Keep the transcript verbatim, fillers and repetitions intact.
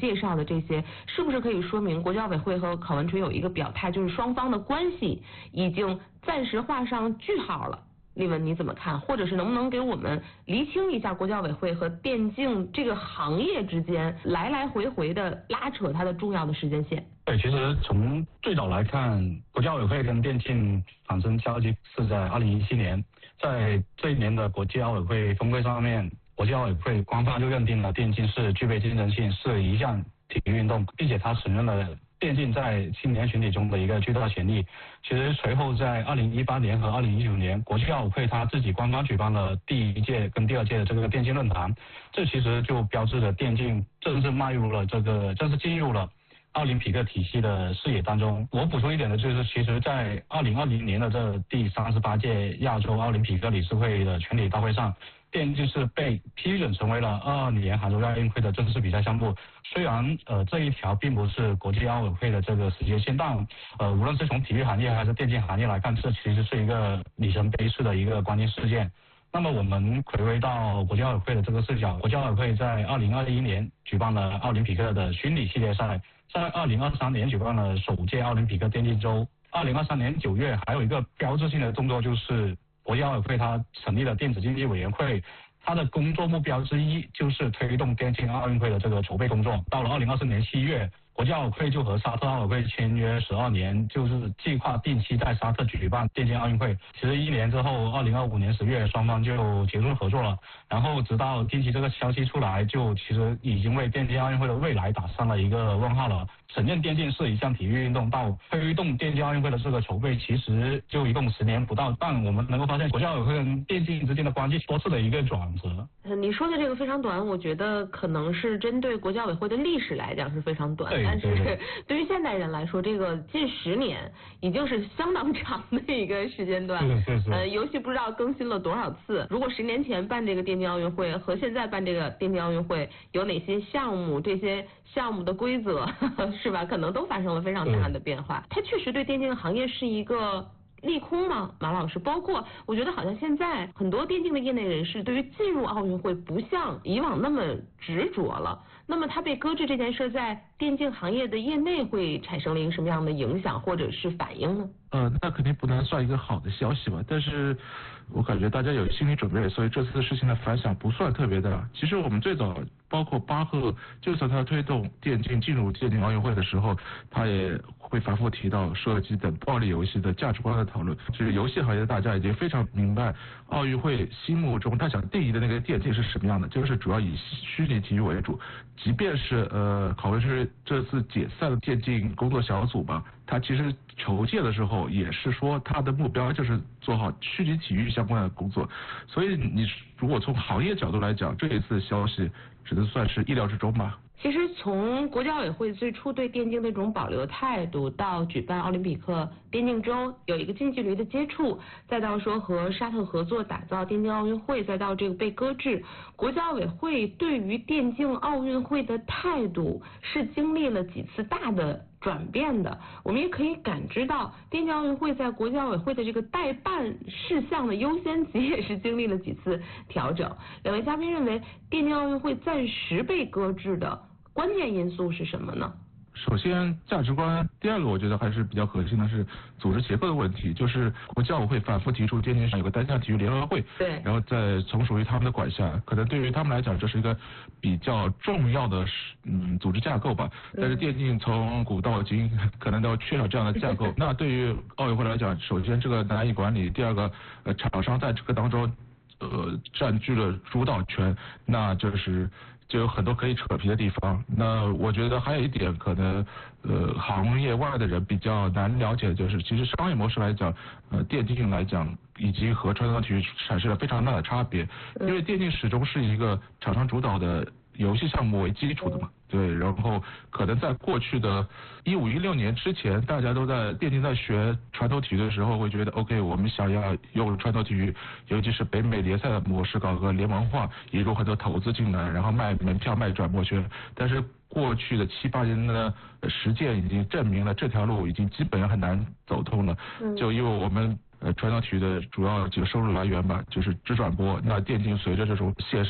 介绍的这些，是不是可以说明国际奥委会和考文垂有一个表态，就是双方的关系已经暂时画上句号了？丽文你怎么看？或者是能不能给我们厘清一下国际奥委会和电竞这个行业之间来来回回的拉扯它的重要的时间线？ 对，其实从最早来看，国际奥委会跟电竞产生交集是在二零一七年，在这一年的国际奥委会峰会上面，国际奥委会官方就认定了电竞是具备竞争性，是一项体育运动，并且他承认了电竞在青年群体中的一个巨大潜力。其实随后在二零一八年和二零一九年，国际奥委会他自己官方举办了第一届跟第二届的这个电竞论坛，这其实就标志着电竞正式迈入了这个正式进入了奥林匹克体系的视野当中。我补充一点的就是，其实在二零二零年的这第三十八届亚洲奥林匹克理事会的全体大会上，电竞是被批准成为了二二年杭州亚运会的正式比赛项目。虽然呃这一条并不是国际奥委会的这个时间线，但呃无论是从体育行业还是电竞行业来看，这其实是一个里程碑式的一个关键事件。那么我们回归到国际奥委会的这个视角，国际奥委会在二零二一年举办了奥林匹克的虚拟系列赛，在二零二三年举办了首届奥林匹克电竞周。二零二三年九月还有一个标志性的动作，就是国际奥委会它成立了电子竞技委员会，它的工作目标之一就是推动电竞奥运会的这个筹备工作。到了二零二四年七月，国际奥委会就和沙特奥委会签约十二年，就是计划定期在沙特举办电竞奥运会。其实一年之后，二零二五年十月，双方就结束合作了。然后直到近期这个消息出来，就其实已经为电竞奥运会的未来打上了一个问号了。承认电竞是一项体育运动，到推动电竞奥运会的这个筹备，其实就一共十年不到。但我们能够发现，国际奥委会跟电竞之间的关系多次的一个转折。 你说的这个非常短，我觉得可能是针对国际奥委会的历史来讲是非常短，但是对于现代人来说，这个近十年已经是相当长的一个时间段。 是是是。 呃，游戏不知道更新了多少次。如果十年前办这个电竞奥运会和现在办这个电竞奥运会有哪些项目，这些项目的规则是吧，可能都发生了非常大的变化。它确实对电竞行业是一个利空吗？马老师，包括我觉得好像现在很多电竞的业内人士对于进入奥运会不像以往那么执着了。那么它被搁置这件事在电竞行业的业内会产生了一个什么样的影响或者是反应呢？ 呃，那肯定不能算一个好的消息吧，但是我感觉大家有心理准备，所以这次事情的反响不算特别大。其实我们最早包括巴赫，就算他推动电竞进入电竞奥运会的时候，他也会反复提到射击等暴力游戏的价值观的讨论。就是游戏行业的大家已经非常明白，奥运会心目中他想定义的那个电竞是什么样的，就是主要以虚拟体育为主。即便是呃考文垂这次解散了电竞工作小组吧，他其实筹建的时候也是说他的目标就是做好虚拟体育相关的工作。所以你如果从行业角度来讲，这一次消息只能算是意料之中吧。 其实从国际奥委会最初对电竞的这种保留态度，到举办奥林匹克电竞周有一个近距离的接触，再到说和沙特合作打造电竞奥运会，再到这个被搁置，国际奥委会对于电竞奥运会的态度是经历了几次大的转变的。我们也可以感知到电竞奥运会在国际奥委会的这个代办事项的优先级也是经历了几次调整。两位嘉宾认为电竞奥运会暂时被搁置的关键因素是什么呢？ 首先价值观，第二个我觉得还是比较核心的是组织结构的问题，就是国际奥委会反复提出电竞上有个单项体育联合会， 对， 然后在从属于他们的管辖，可能对于他们来讲这是一个比较重要的嗯组织架构吧。但是电竞从古到今可能都缺少这样的架构。那对于奥委会来讲，首先这个难以管理，第二个呃厂商在这个当中呃占据了主导权，那就是就有很多可以扯皮的地方。那我觉得还有一点可能呃行业外的人比较难了解，就是其实商业模式来讲，呃电竞来讲以及和传统体育产生了非常大的差别。因为电竞始终是一个厂商主导的游戏项目为基础的嘛，对，然后可能在过去的一五一六年之前，大家都在电竞在学传统体育的时候，会觉得 OK， 我们想要用传统体育，尤其是北美联赛的模式搞个联盟化，引入很多投资进来，然后卖门票卖转播权。但是过去的七八年的实践已经证明了这条路已经基本上很难走通了。就因为我们呃传统体育的主要几个收入来源吧，就是只转播。那电竞随着这种线